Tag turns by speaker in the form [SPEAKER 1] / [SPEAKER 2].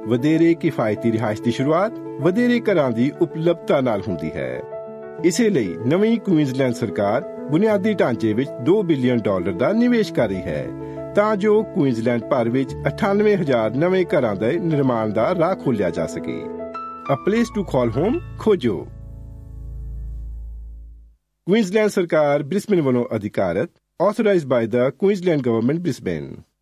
[SPEAKER 1] ਵਧੇਰੇ ਕਿਫਾਇਤੀ ਰਿਹਾਇਸ਼ ਦੀ ਸ਼ੁਰੂਆਤ ਵਧੇਰੇ ਘਰਾਂ ਦੀ ਉਪਲਬਧਤਾ ਨਾਲ ਹੁੰਦੀ ਹੈ। ਇਸੇ ਲਈ ਨਵੀਂ ਕੁਈਨਜ਼ਲੈਂਡ ਸਰਕਾਰ ਬੁਨਿਆਦੀ ਢਾਂਚੇ ਵਿੱਚ $2 ਬਿਲੀਅਨ ਦਾ ਨਿਵੇਸ਼ ਕਰ ਰਹੀ ਹੈ, ਤਾਂ ਜੋ ਕੁਈਨਜ਼ਲੈਂਡ ਭਰ ਵਿੱਚ 98,000 ਨਵੇਂ ਘਰਾਂ ਦੇ ਨਿਰਮਾਣ ਦਾ ਰਾਹ ਖੋਲ੍ਹਿਆ ਜਾ ਸਕੇ। A place to call home ਖੋਜੋ। ਕੁਈਨਜ਼ਲੈਂਡ ਸਰਕਾਰ ਬ੍ਰਿਸਬੇਨ ਵੱਲੋਂ ਅਧਿਕਾਰਤ, authorized by the Queensland Government, Brisbane।